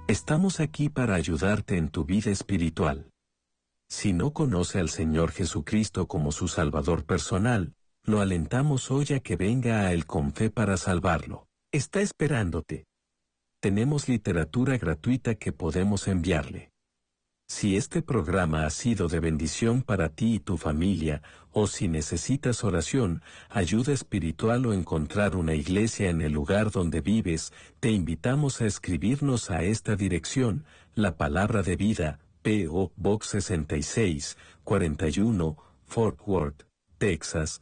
Estamos aquí para ayudarte en tu vida espiritual. Si no conoce al Señor Jesucristo como su Salvador personal, lo alentamos hoy a que venga a Él con fe para salvarlo. Está esperándote. Tenemos literatura gratuita que podemos enviarle. Si este programa ha sido de bendición para ti y tu familia, o si necesitas oración, ayuda espiritual o encontrar una iglesia en el lugar donde vives, te invitamos a escribirnos a esta dirección, La Palabra de Vida, P.O. Box 66, 41, Fort Worth, Texas,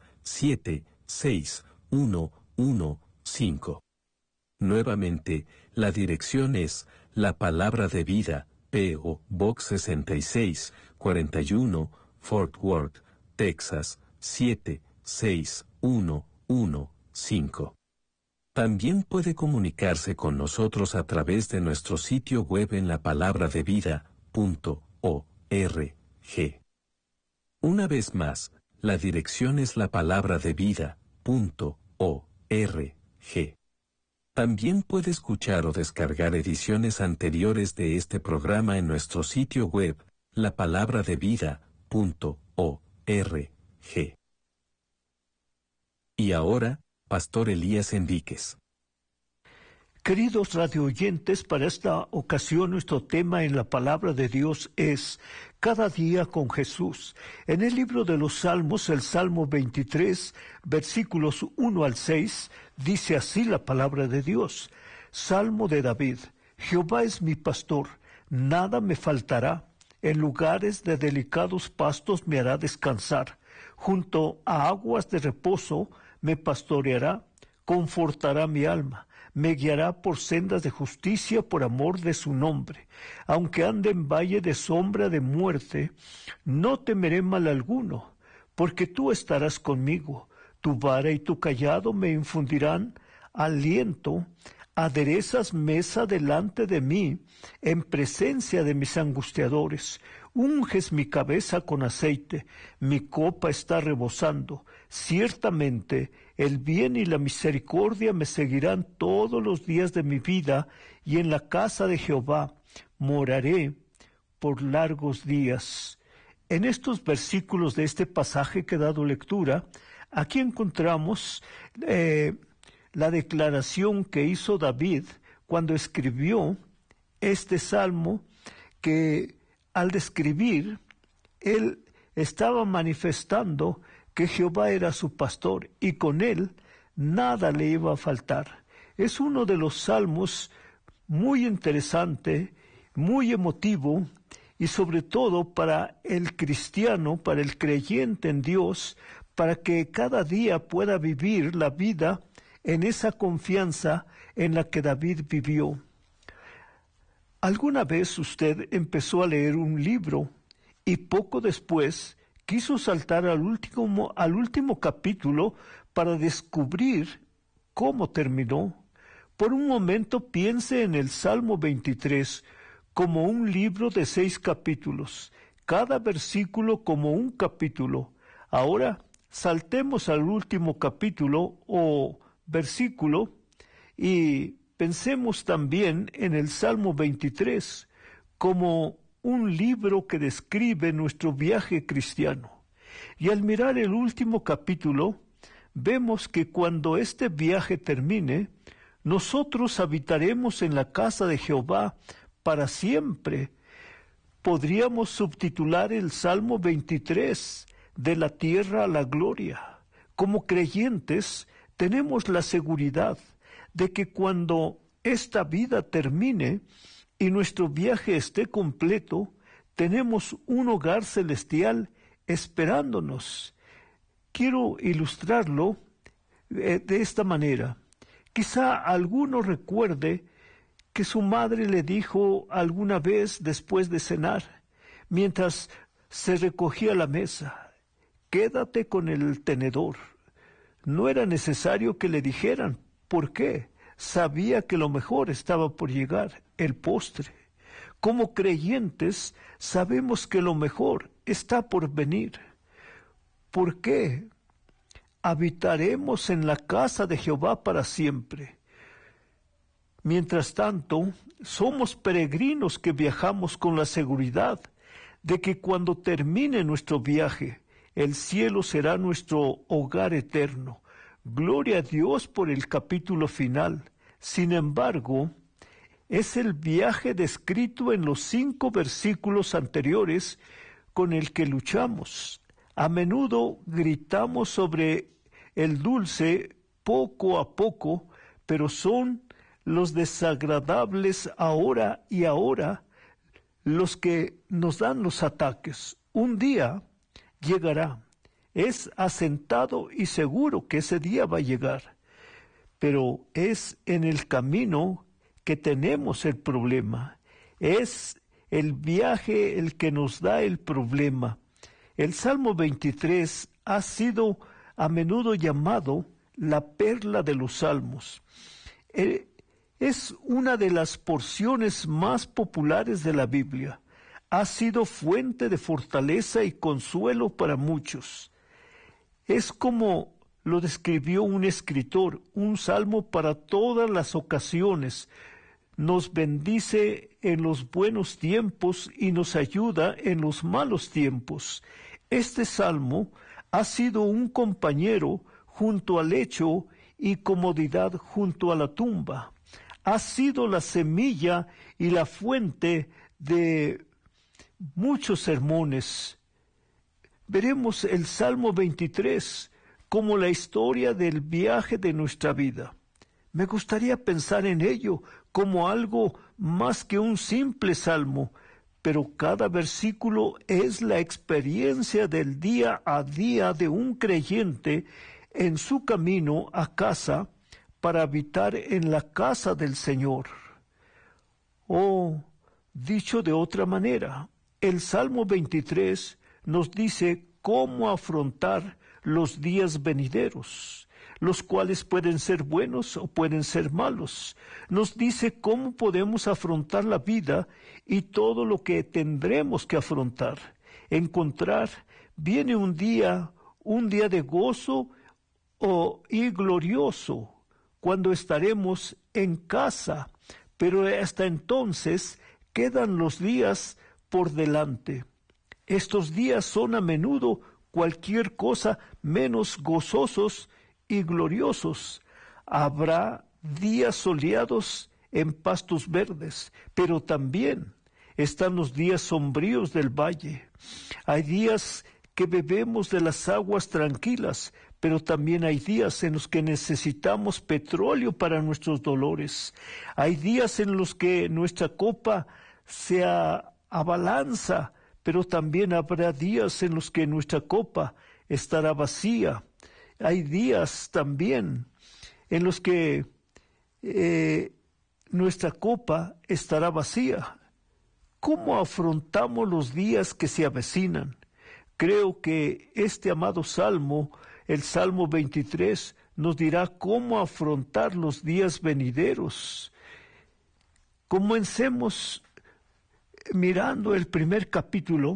76115. Nuevamente, la dirección es La Palabra de Vida, P.O. Box 66, 41, Fort Worth, Texas, 76115. También puede comunicarse con nosotros a través de nuestro sitio web en lapalabraDeVida.org. Una vez más, la dirección es lapalabraDeVida.org. También puede escuchar o descargar ediciones anteriores de este programa en nuestro sitio web, lapalabraDeVida.org. Y ahora, Pastor Elías Enríquez. Queridos radioyentes, para esta ocasión nuestro tema en la Palabra de Dios es Cada día con Jesús. En el libro de los Salmos, el Salmo 23, versículos 1 al 6, dice así la Palabra de Dios. Salmo de David. Jehová es mi pastor, nada me faltará. En lugares de delicados pastos me hará descansar. Junto a aguas de reposo me pastoreará, confortará mi alma. Me guiará por sendas de justicia por amor de su nombre. Aunque ande en valle de sombra de muerte, no temeré mal alguno, porque tú estarás conmigo. Tu vara y tu cayado me infundirán aliento. Aderezas mesa delante de mí, en presencia de mis angustiadores. Unges mi cabeza con aceite, mi copa está rebosando. Ciertamente, el bien y la misericordia me seguirán todos los días de mi vida, y en la casa de Jehová moraré por largos días. En estos versículos de este pasaje que he dado lectura, aquí encontramos la declaración que hizo David cuando escribió este salmo, que al describir, él estaba manifestando que Jehová era su pastor y con él nada le iba a faltar. Es uno de los salmos muy interesante, muy emotivo, y sobre todo para el cristiano, para el creyente en Dios, para que cada día pueda vivir la vida en esa confianza en la que David vivió. ¿Alguna vez usted empezó a leer un libro y poco después quiso saltar al último capítulo para descubrir cómo terminó? Por un momento piense en el Salmo 23 como un libro de 6 capítulos, cada versículo como un capítulo. Ahora saltemos al último capítulo o versículo y pensemos también en el Salmo 23 como un libro que describe nuestro viaje cristiano. Y al mirar el último capítulo, vemos que cuando este viaje termine, nosotros habitaremos en la casa de Jehová para siempre. Podríamos subtitular el Salmo 23, de la tierra a la gloria. Como creyentes, tenemos la seguridad de que cuando esta vida termine y nuestro viaje esté completo, tenemos un hogar celestial esperándonos. Quiero ilustrarlo de esta manera. Quizá alguno recuerde que su madre le dijo alguna vez después de cenar, mientras se recogía la mesa, «Quédate con el tenedor». No era necesario que le dijeran. ¿Por qué? Sabía que lo mejor estaba por llegar, el postre. Como creyentes, sabemos que lo mejor está por venir. ¿Por qué? Habitaremos en la casa de Jehová para siempre. Mientras tanto, somos peregrinos que viajamos con la seguridad de que cuando termine nuestro viaje, el cielo será nuestro hogar eterno. Gloria a Dios por el capítulo final. Sin embargo, es el viaje descrito en los 5 versículos anteriores con el que luchamos. A menudo gritamos sobre el dulce poco a poco, pero son los desagradables ahora y ahora los que nos dan los ataques. Un día llegará. Es asentado y seguro que ese día va a llegar. Pero es en el camino que tenemos el problema. Es el viaje el que nos da el problema. El Salmo 23 ha sido a menudo llamado la perla de los salmos. Es una de las porciones más populares de la Biblia. Ha sido fuente de fortaleza y consuelo para muchos. Es como lo describió un escritor, un salmo para todas las ocasiones. Nos bendice en los buenos tiempos y nos ayuda en los malos tiempos. Este salmo ha sido un compañero junto al lecho y comodidad junto a la tumba. Ha sido la semilla y la fuente de muchos sermones. Veremos el Salmo 23 como la historia del viaje de nuestra vida. Me gustaría pensar en ello como algo más que un simple salmo, pero cada versículo es la experiencia del día a día de un creyente en su camino a casa para habitar en la casa del Señor. O, dicho de otra manera, el Salmo 23 nos dice cómo afrontar los días venideros, los cuales pueden ser buenos o pueden ser malos. Nos dice cómo podemos afrontar la vida y todo lo que tendremos que afrontar. Viene un día de gozo y glorioso, cuando estaremos en casa, pero hasta entonces quedan los días por delante. Estos días son a menudo cualquier cosa menos gozosos y gloriosos. Habrá días soleados en pastos verdes, pero también están los días sombríos del valle. Hay días que bebemos de las aguas tranquilas, pero también hay días en los que necesitamos petróleo para nuestros dolores. Hay días en los que nuestra copa se abalanza, pero también habrá días en los que nuestra copa estará vacía. Hay días también en los que nuestra copa estará vacía. ¿Cómo afrontamos los días que se avecinan? Creo que este amado Salmo, el Salmo 23, nos dirá cómo afrontar los días venideros. Comencemos mirando el primer capítulo,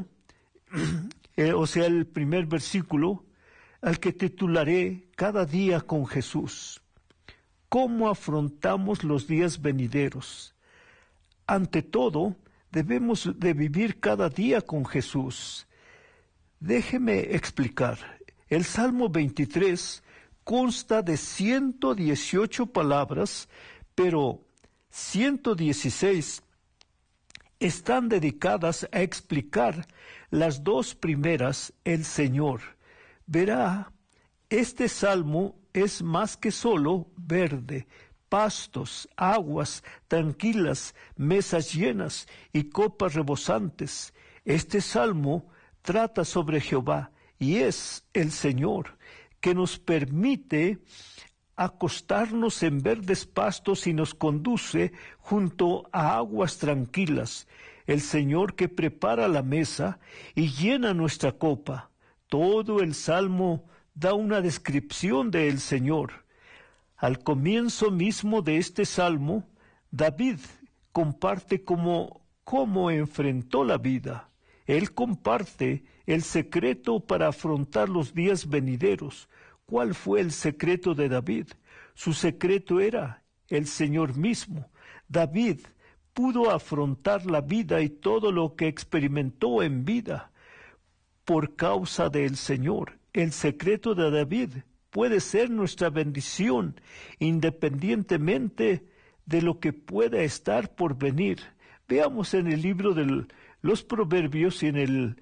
el primer versículo, al que titularé Cada día con Jesús. ¿Cómo afrontamos los días venideros? Ante todo, debemos de vivir cada día con Jesús. Déjeme explicar. El Salmo 23 consta de 118 palabras, pero 116 están dedicadas a explicar las 2 primeras, el Señor. Verá, este salmo es más que solo verde, pastos, aguas tranquilas, mesas llenas y copas rebosantes. Este salmo trata sobre Jehová y es el Señor que nos permite acostarnos en verdes pastos y nos conduce junto a aguas tranquilas, el Señor que prepara la mesa y llena nuestra copa. Todo el Salmo da una descripción del Señor. Al comienzo mismo de este Salmo, David comparte cómo enfrentó la vida. Él comparte el secreto para afrontar los días venideros. ¿Cuál fue el secreto de David? Su secreto era el Señor mismo. David pudo afrontar la vida y todo lo que experimentó en vida por causa del Señor. El secreto de David puede ser nuestra bendición, independientemente de lo que pueda estar por venir. Veamos en el libro de los Proverbios y en el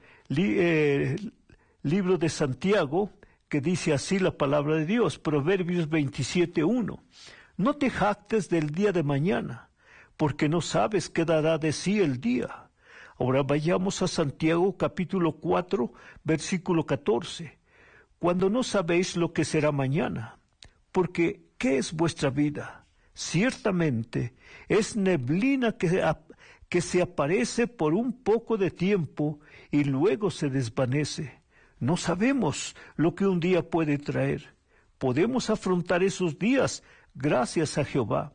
libro de Santiago, que dice así la palabra de Dios, Proverbios 27:1. No te jactes del día de mañana, porque no sabes qué dará de sí el día. Ahora vayamos a Santiago capítulo 4, versículo 14. Cuando no sabéis lo que será mañana, porque ¿qué es vuestra vida? Ciertamente es neblina que se aparece por un poco de tiempo y luego se desvanece. No sabemos lo que un día puede traer. Podemos afrontar esos días gracias a Jehová.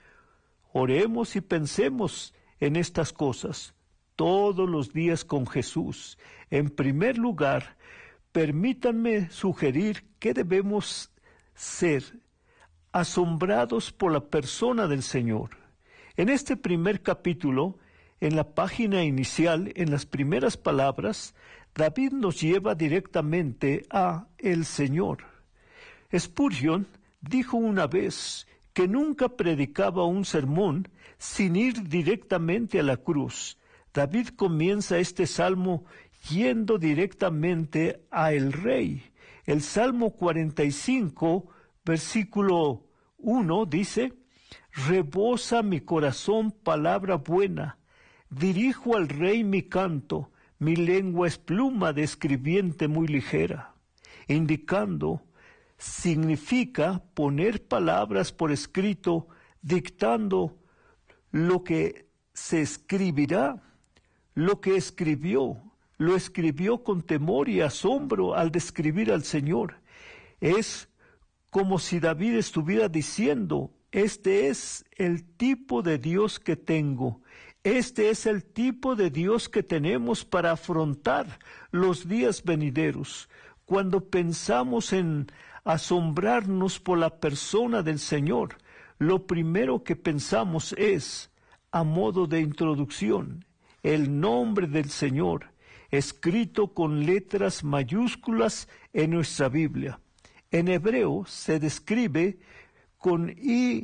Oremos y pensemos en estas cosas todos los días con Jesús. En primer lugar, permítanme sugerir que debemos ser asombrados por la persona del Señor. En este primer capítulo, en la página inicial, en las primeras palabras, David nos lleva directamente a el Señor. Spurgeon dijo una vez que nunca predicaba un sermón sin ir directamente a la cruz. David comienza este salmo yendo directamente a el Rey. El Salmo 45, versículo 1 dice: rebosa mi corazón palabra buena, dirijo al Rey mi canto, mi lengua es pluma de escribiente muy ligera. Indicando, significa poner palabras por escrito, dictando lo que se escribirá. Lo que escribió, lo escribió con temor y asombro al describir al Señor. Es como si David estuviera diciendo: este es el tipo de Dios que tengo, este es el tipo de Dios que tenemos para afrontar los días venideros. Cuando pensamos en asombrarnos por la persona del Señor, lo primero que pensamos es, a modo de introducción, el nombre del Señor, escrito con letras mayúsculas en nuestra Biblia. En hebreo se describe con